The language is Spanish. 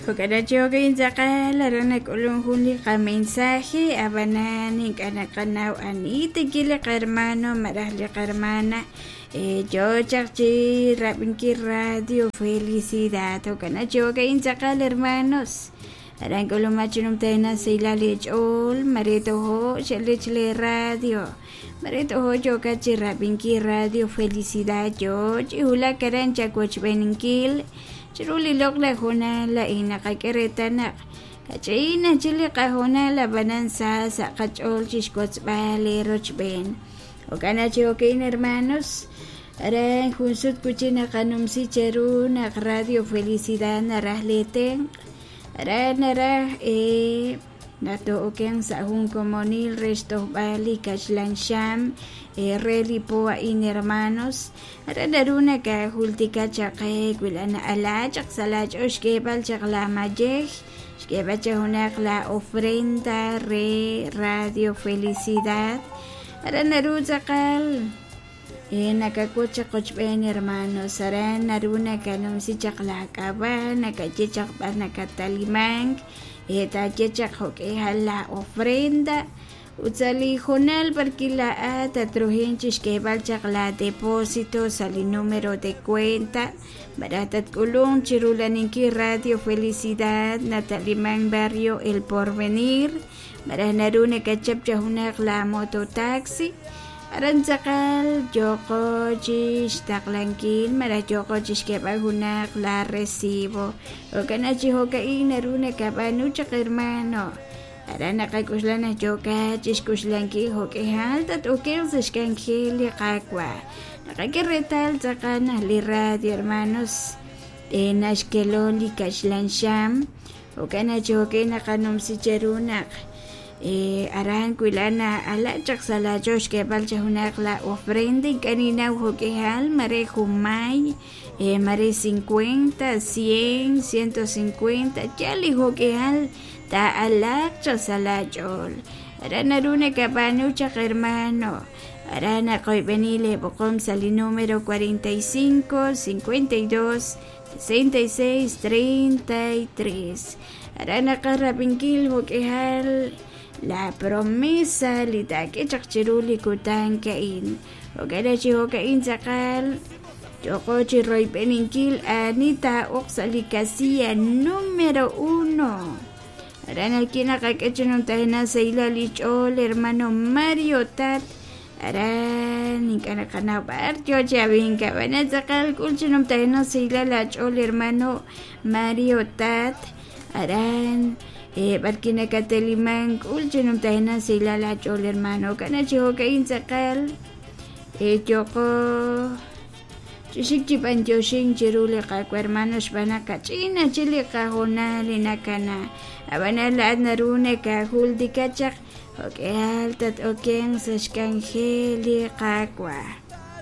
Okaracho que inzaqala rana kulun juli ka mensaje abanani kanakanaw anite kile hermano marahli hermana yo chakchi rabinki radio felicidad okanacho que inzaqala hermanos aran kulun machinum tena silalich ol marito ho chle radio marito ho yo kachi rabinki radio felicidad yo chihula karan chakoch beninkil Chiruli lok la hona la ina kakeretanak. Kachina chili kahona la bananza sa kachol chishkots bale rochben. Okana chiokin hermanos. Ara junsut kuchina kanumsi cheruna radio felicidad narahlete. Ara nato oken sa hun komonil resto bali kachlan sham. Reli poa in hermanos aradaruna ka hultika chaqe kulana alachaq salach oshkebal chaqla majej shkeba chahunak la ofrenda radio felicidad aranaru chaqal nakakucha qochben hermanos aranaruna kanum si chaqla kaba nakachechaq nakatalimang etachechaq hoke hala ofrenda Utsali jonal parquila tatruhinchis que balchakla depósito sali número de cuenta baratat kulung chirulaninki radio felicidad Natalimán barrio El Porvenir baranarune kachapcha hunak la mototaxi aranzakal yoko chis taklankin mara yoko chis que hunak la recibo okanachi hoka inarune kabanuchak hermano Arana kakuslana joka chiskuslanki hoke haltat ukel sashkankili kakwa nakakiretal sakana li radio hermanos nashkeloli kashlan sham okana choke nakanum sicherunak aran kuilana ala chaksala josh ke balcha hunak la ofrenda kanina hoke hal mare humay mare 50 100 150 chali hoke hal ta alak chasalajol aranarune kapanucha hermano arana koy benile bokom sali número 45 52 66 33 arana karapinkil hokehal la promesa lita que chakchiruli kutan kain ogada chihokain sakal Yoko chiroy peninkil anita oxalicasía número 1 Aran aquí na kakechunong tayo na sa ilalichol, hermano Mario Tat. Aran, inkanakanabar, yo chabing ka ba na sa kalkulchunong tayo na sa ilalachol, hermano Mario Tat. Aran, barki na katalimang kulchunong tayo na sa ilalachol, hermano. Kanachiho kain sakal. Yoko... Chishikchipan Joshin Chiruli Kaku hermanos banaka China Chile Kahonali Nakana Abanala Narune Kahul Dikachak Oke Altat Okeng Sashkanjeli Kakwa